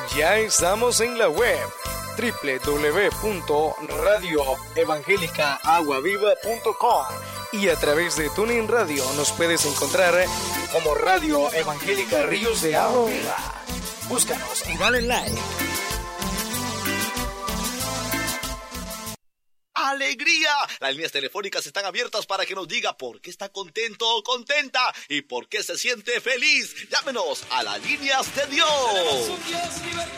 Ya estamos en la web www.radioevangelicaaguaviva.com y a través de TuneIn Radio nos puedes encontrar como Radio Evangélica Ríos de Agua Viva. Búscanos y dale like. ¡Alegría! Las líneas telefónicas están abiertas para que nos diga por qué está contento o contenta y por qué se siente feliz. Llámenos a las líneas de Dios.